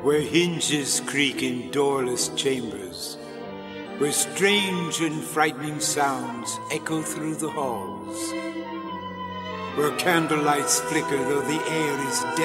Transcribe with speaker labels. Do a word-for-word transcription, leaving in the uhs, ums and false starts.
Speaker 1: where hinges creak in doorless chambers, where strange and frightening sounds echo through the halls, where candlelights flicker though the air is dead.